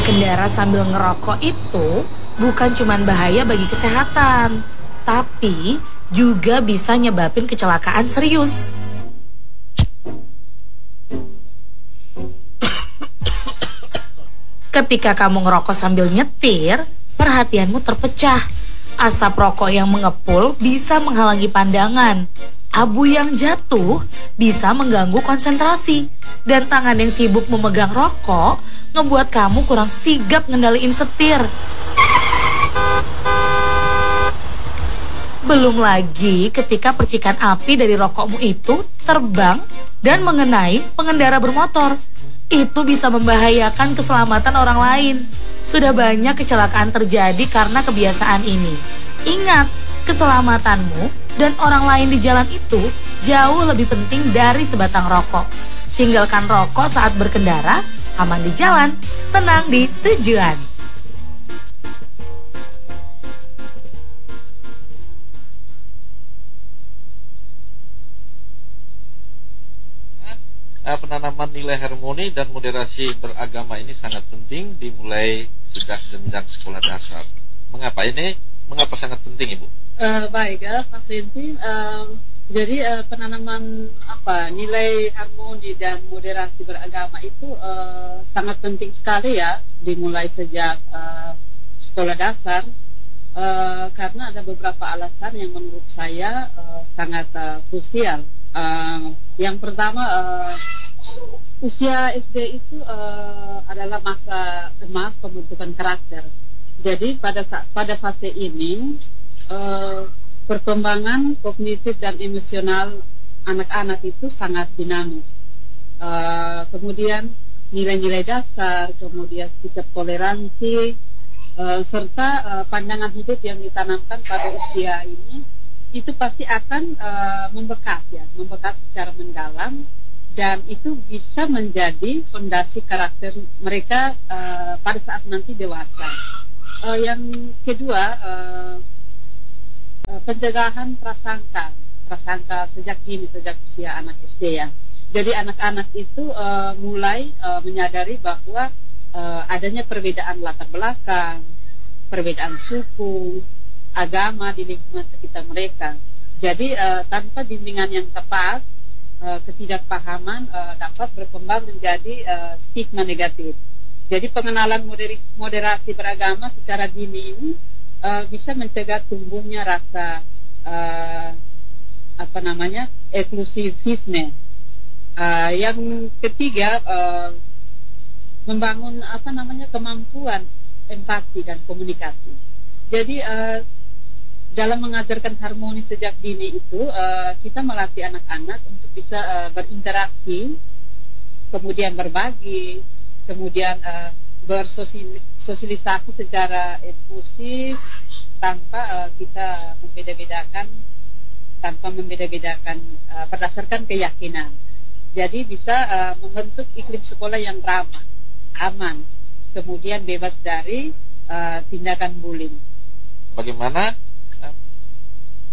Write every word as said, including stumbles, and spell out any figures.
Berkendara sambil ngerokok itu bukan cuma bahaya bagi kesehatan, tapi juga bisa nyebabin kecelakaan serius. Ketika kamu ngerokok sambil nyetir, perhatianmu terpecah. Asap rokok yang mengepul bisa menghalangi pandangan. Abu yang jatuh bisa mengganggu konsentrasi. Dan tangan yang sibuk memegang rokok ngebuat kamu kurang sigap ngendaliin setir. Belum lagi ketika percikan api dari rokokmu itu terbang dan mengenai pengendara bermotor. Itu bisa membahayakan keselamatan orang lain. Sudah banyak kecelakaan terjadi karena kebiasaan ini. Ingat, keselamatanmu dan orang lain di jalan itu jauh lebih penting dari sebatang rokok. Tinggalkan rokok saat berkendara, aman di jalan, tenang di tujuan. Penanaman nilai harmoni dan moderasi beragama ini sangat penting dimulai sejak jenjang sekolah dasar. Mengapa ini? Mengapa sangat penting, Ibu? Uh, baik ya, Pak Rinti. Uh, jadi uh, penanaman apa nilai harmoni dan moderasi beragama itu uh, sangat penting sekali ya, dimulai sejak uh, sekolah dasar. Uh, karena ada beberapa alasan yang menurut saya uh, sangat uh, krusial. Uh, yang pertama, uh, usia S D itu uh, adalah masa emas pembentukan karakter. Jadi pada pada fase ini uh, perkembangan kognitif dan emosional anak-anak itu sangat dinamis. Uh, kemudian nilai-nilai dasar, kemudian sikap toleransi, uh, serta uh, pandangan hidup yang ditanamkan pada usia ini itu pasti akan uh, membekas ya, membekas secara mendalam. Dan itu bisa menjadi fondasi karakter mereka uh, pada saat nanti dewasa. Uh, yang kedua, uh, uh, pencegahan prasangka, prasangka sejak dini, sejak usia anak S D ya. Jadi anak-anak itu uh, mulai uh, menyadari bahwa uh, adanya perbedaan latar belakang, perbedaan suku, agama di lingkungan sekitar mereka. Jadi uh, tanpa bimbingan yang tepat, Uh, ketidakpahaman uh, dapat berkembang menjadi uh, stigma negatif. Jadi pengenalan moderis, moderasi beragama secara dini ini uh, bisa mencegah tumbuhnya rasa uh, apa namanya eksklusivisme. Uh, yang ketiga, uh, membangun apa namanya kemampuan empati dan komunikasi. Jadi uh, dalam mengajarkan harmoni sejak dini itu uh, kita melatih anak-anak untuk bisa uh, berinteraksi, kemudian berbagi, kemudian uh, bersosialisasi secara inklusif tanpa uh, kita membeda-bedakan, tanpa membeda-bedakan uh, berdasarkan keyakinan. Jadi bisa uh, membentuk iklim sekolah yang ramah, aman, kemudian bebas dari uh, tindakan bullying. Bagaimana